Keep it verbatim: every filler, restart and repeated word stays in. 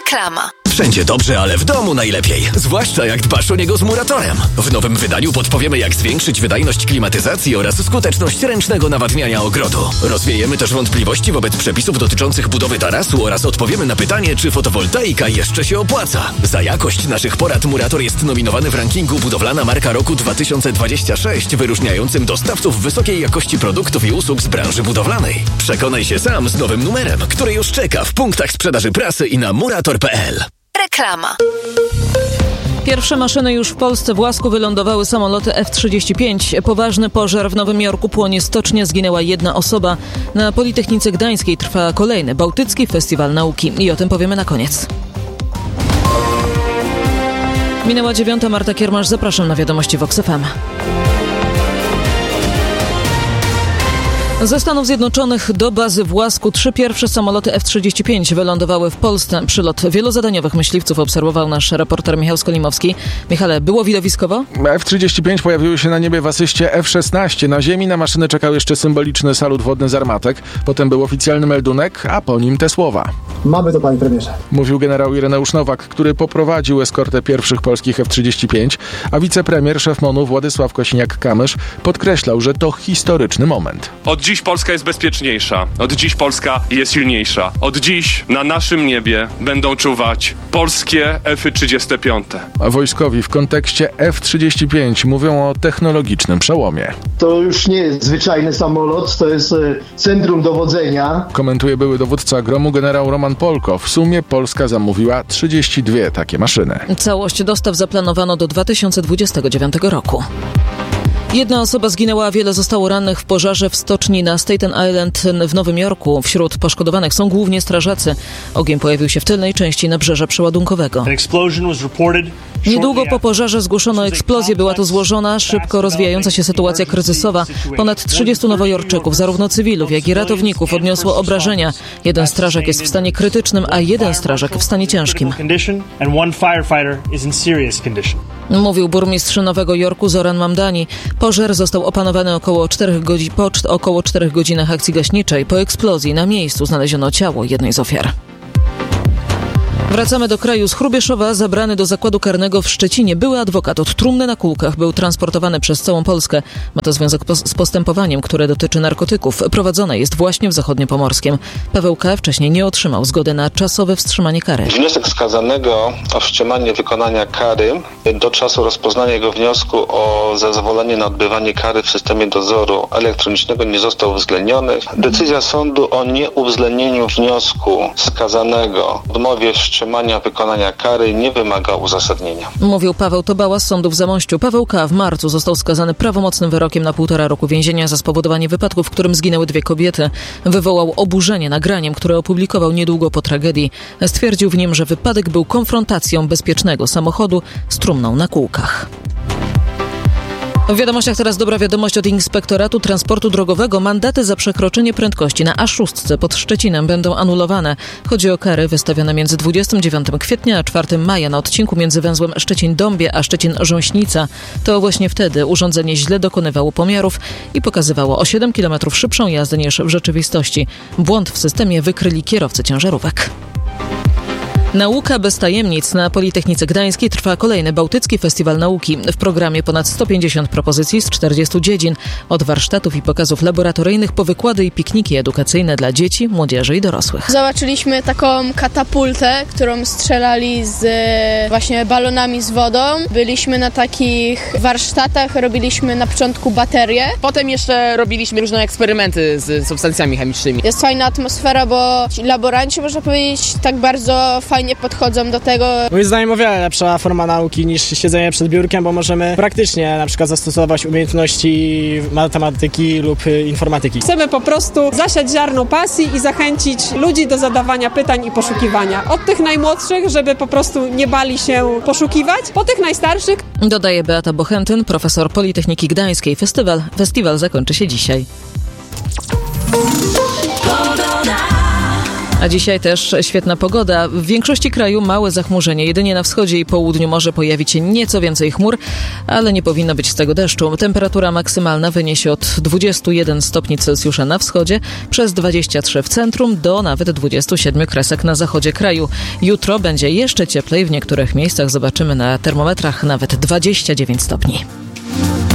Reklama. Wszędzie dobrze, ale w domu najlepiej. Zwłaszcza jak dbasz o niego z Muratorem. W nowym wydaniu podpowiemy, jak zwiększyć wydajność klimatyzacji oraz skuteczność ręcznego nawadniania ogrodu. Rozwiejemy też wątpliwości wobec przepisów dotyczących budowy tarasu oraz odpowiemy na pytanie, czy fotowoltaika jeszcze się opłaca. Za jakość naszych porad Murator jest nominowany w rankingu Budowlana Marka Roku dwa tysiące dwudziestego szóstego, wyróżniającym dostawców wysokiej jakości produktów i usług z branży budowlanej. Przekonaj się sam z nowym numerem, który już czeka w punktach sprzedaży prasy i na murator kropka p l. Reklama. Pierwsze maszyny już w Polsce. W Łasku wylądowały samoloty F trzydzieści pięć. Poważny pożar w Nowym Jorku, płonie stocznia, zginęła jedna osoba. Na Politechnice Gdańskiej trwa kolejny Bałtycki Festiwal Nauki. I o tym powiemy na koniec. Minęła dziewiąta, Marta Kiermasz, zapraszam na wiadomości Vox F M. Ze Stanów Zjednoczonych do bazy w Łasku trzy pierwsze samoloty F trzydzieści pięć wylądowały w Polsce. Przylot wielozadaniowych myśliwców obserwował nasz reporter Michał Skolimowski. Michale, było widowiskowo? F trzydzieści pięć pojawiły się na niebie w asyście F szesnaście. Na ziemi na maszyny czekał jeszcze symboliczny salut wodny z armatek. Potem był oficjalny meldunek, a po nim te słowa. Mamy to, panie premierze. Mówił generał Ireneusz Nowak, który poprowadził eskortę pierwszych polskich F trzydzieści pięć, a wicepremier, szef M O N-u Władysław Kosiniak-Kamysz podkreślał, że to historyczny moment. Od dziś Polska jest bezpieczniejsza. Od dziś Polska jest silniejsza. Od dziś na naszym niebie będą czuwać polskie F trzydzieści pięć. A wojskowi w kontekście F trzydzieści pięć mówią o technologicznym przełomie. To już nie jest zwyczajny samolot, to jest centrum dowodzenia. Komentuje były dowódca gromu generał Roman Polko. W sumie Polska zamówiła trzydzieści dwie takie maszyny. Całość dostaw zaplanowano do dwa tysiące dwudziestego dziewiątego roku. Jedna osoba zginęła, a wiele zostało rannych w pożarze w stoczni na Staten Island w Nowym Jorku. Wśród poszkodowanych są głównie strażacy. Ogień pojawił się w tylnej części nabrzeża przeładunkowego. Niedługo po pożarze zgłoszono eksplozję. Była to złożona, szybko rozwijająca się sytuacja kryzysowa. Ponad trzydziestu nowojorczyków, zarówno cywilów, jak i ratowników, odniosło obrażenia. Jeden strażak jest w stanie krytycznym, a jeden strażak w stanie ciężkim. Mówił burmistrz Nowego Jorku Zoran Mamdani. Pożar został opanowany około czterech godzin, po około czterech godzinach akcji gaśniczej. Po eksplozji na miejscu znaleziono ciało jednej z ofiar. Wracamy do kraju. Z Hrubieszowa zabrany do zakładu karnego w Szczecinie były adwokat od trumny na kółkach był transportowany przez całą Polskę. Ma to związek z postępowaniem, które dotyczy narkotyków. Prowadzone jest właśnie w Zachodniopomorskiem. Paweł K. wcześniej nie otrzymał zgody na czasowe wstrzymanie kary. Wniosek skazanego o wstrzymanie wykonania kary do czasu rozpoznania jego wniosku o zezwolenie na odbywanie kary w systemie dozoru elektronicznego nie został uwzględniony. Decyzja sądu o nieuwzględnieniu wniosku skazanego w odmowie wstrzymania wykonania kary nie wymaga uzasadnienia. Mówił Paweł Tobała z sądu w Zamościu. Paweł K. w marcu został skazany prawomocnym wyrokiem na półtora roku więzienia za spowodowanie wypadku, w którym zginęły dwie kobiety. Wywołał oburzenie nagraniem, które opublikował niedługo po tragedii. Stwierdził w nim, że wypadek był konfrontacją bezpiecznego samochodu z trumną na kółkach. W wiadomościach teraz dobra wiadomość od Inspektoratu Transportu Drogowego. Mandaty za przekroczenie prędkości na A sześć pod Szczecinem będą anulowane. Chodzi o kary wystawione między dwudziestego dziewiątego kwietnia a czwartego maja na odcinku między węzłem Szczecin-Dąbie a Szczecin-Rząśnica. To właśnie wtedy urządzenie źle dokonywało pomiarów i pokazywało o siedem kilometrów szybszą jazdę niż w rzeczywistości. Błąd w systemie wykryli kierowcy ciężarówek. Nauka bez tajemnic. Na Politechnice Gdańskiej trwa kolejny Bałtycki Festiwal Nauki. W programie ponad sto pięćdziesiąt propozycji z czterdziestu dziedzin. Od warsztatów i pokazów laboratoryjnych po wykłady i pikniki edukacyjne dla dzieci, młodzieży i dorosłych. Zobaczyliśmy taką katapultę, którą strzelali z właśnie balonami z wodą. Byliśmy na takich warsztatach, robiliśmy na początku baterie. Potem jeszcze robiliśmy różne eksperymenty z substancjami chemicznymi. Jest fajna atmosfera, bo ci laboranci, można powiedzieć, tak bardzo fajnie nie podchodzą do tego. Moim zdaniem o wiele lepsza forma nauki niż siedzenie przed biurkiem, bo możemy praktycznie na przykład zastosować umiejętności matematyki lub informatyki. Chcemy po prostu zasiać ziarno pasji i zachęcić ludzi do zadawania pytań i poszukiwania. Od tych najmłodszych, żeby po prostu nie bali się poszukiwać, po tych najstarszych. Dodaje Beata Bochentyn, profesor Politechniki Gdańskiej. Festiwal, festiwal zakończy się dzisiaj. A dzisiaj też świetna pogoda. W większości kraju małe zachmurzenie. Jedynie na wschodzie i południu może pojawić się nieco więcej chmur, ale nie powinno być z tego deszczu. Temperatura maksymalna wyniesie od dwudziestu jeden stopni Celsjusza na wschodzie, przez dwadzieścia trzy w centrum, do nawet dwudziestu siedmiu kresek na zachodzie kraju. Jutro będzie jeszcze cieplej. W niektórych miejscach zobaczymy na termometrach nawet dwadzieścia dziewięć stopni.